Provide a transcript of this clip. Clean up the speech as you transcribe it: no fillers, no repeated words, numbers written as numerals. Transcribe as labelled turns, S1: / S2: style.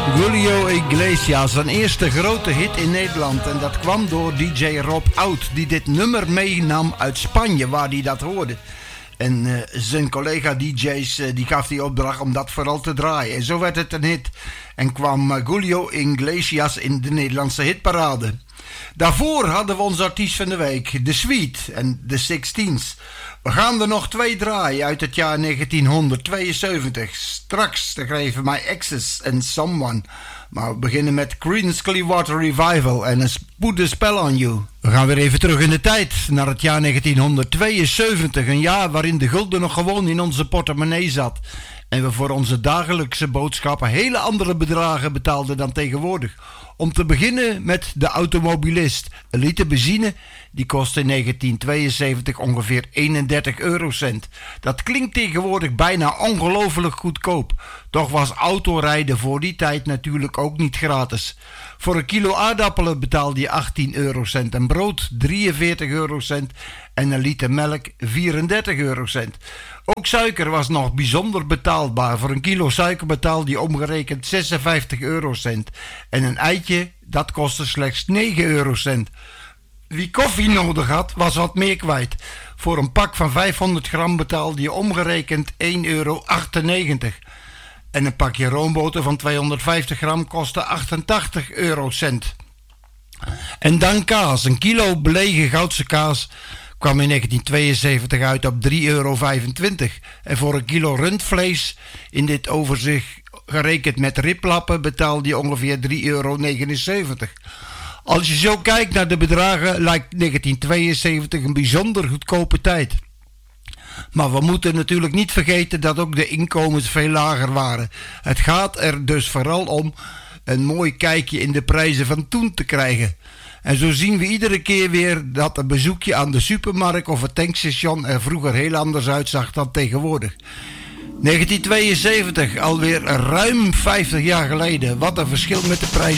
S1: Julio Iglesias, zijn eerste grote hit in Nederland. En dat kwam door DJ Rob Oud, die dit nummer meenam uit Spanje, waar hij dat hoorde. En zijn collega DJ's die gaf die opdracht om dat vooral te draaien. En zo werd het een hit. En kwam Julio Iglesias in de Nederlandse hitparade. Daarvoor hadden we onze artiest van de week, The Sweet en The Sixteens. We gaan er nog 2 draaien uit het jaar 1972. Straks schreven My Exes and Someone. Maar we beginnen met Creedence Clearwater Revival en Put a Spell on You. We gaan weer even terug in de tijd, naar het jaar 1972. Een jaar waarin de gulden nog gewoon in onze portemonnee zat. En we voor onze dagelijkse boodschappen hele andere bedragen betaalden dan tegenwoordig. Om te beginnen met de automobilist. Een liter benzine die kostte in 1972 ongeveer 31 eurocent. Dat klinkt tegenwoordig bijna ongelooflijk goedkoop. Toch was autorijden voor die tijd natuurlijk ook niet gratis. Voor een kilo aardappelen betaalde je 18 eurocent. En brood 43 eurocent. En een liter melk 34 eurocent. Ook suiker was nog bijzonder betaalbaar. Voor een kilo suiker betaalde je omgerekend 56 eurocent. En een eitje, dat kostte slechts 9 eurocent. Wie koffie nodig had, was wat meer kwijt. Voor een pak van 500 gram betaalde je omgerekend 1,98 euro. En een pakje roomboter van 250 gram kostte 88 eurocent. En dan kaas. Een kilo belegen Goudse kaas kwam in 1972 uit op 3,25 euro. En voor een kilo rundvlees, in dit overzicht gerekend met riplappen, betaalde je ongeveer 3,79 euro. Als je zo kijkt naar de bedragen, lijkt 1972 een bijzonder goedkope tijd. Maar we moeten natuurlijk niet vergeten dat ook de inkomens veel lager waren. Het gaat er dus vooral om een mooi kijkje in de prijzen van toen te krijgen. En zo zien we iedere keer weer dat een bezoekje aan de supermarkt of het tankstation er vroeger heel anders uitzag dan tegenwoordig. 1972, alweer ruim 50 jaar geleden. Wat een verschil met de prijzen.